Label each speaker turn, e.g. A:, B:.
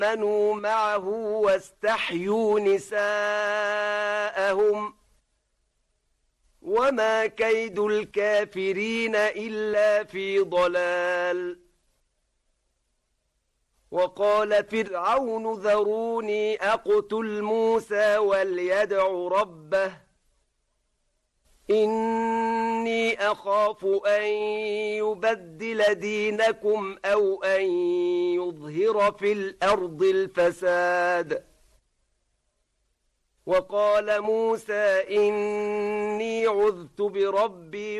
A: آمنوا معه واستحيوا نساءهم وما كيد الكافرين إلا في ضلال وقال فرعون ذروني أقتل موسى وليدع ربه إني أخاف أن يبدل دينكم أو أن يظهر في الأرض الفساد وقال موسى إني عذت بربي